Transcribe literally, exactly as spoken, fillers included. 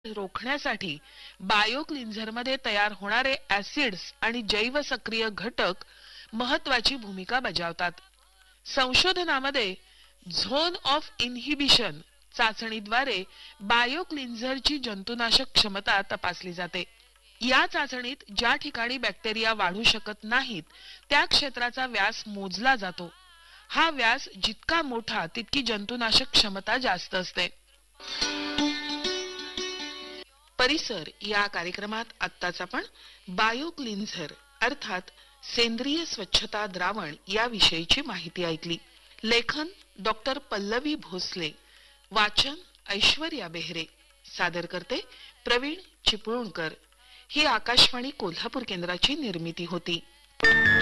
रोखण्यासाठी बायोक्लिन्झरमध्ये तयार होणारे ऍसिड्स आणि जैवसक्रिय घटक महत्वाची भूमिका बजावतात. संशोधनामध्ये झोन ऑफ इन्हिबिशन चाचणीद्वारे बायोक्लिन्झरची जंतुनाशक क्षमता तपासली जाते. या चाचणीत ज्या ठिकाणी बॅक्टेरिया वाढू शकत नाहीत त्या क्षेत्राचा व्यास मोजला जातो. हा व्यास जितका मोठा तितकी जंतुनाशक क्षमता जास्त असते. परिसर या कार्यक्रमात आत्ताच आपण बायोक्लिन्झर अर्थात सेंद्रिय स्वच्छता द्रावण या विषयीची माहिती ऐकली. लेखन डॉक्टर पल्लवी भोसले, वाचन ऐश्वर्या बेहरे, सादर करते प्रवीण चिपळूणकर. ही आकाशवाणी कोल्हापूर केंद्राची निर्मिती होती.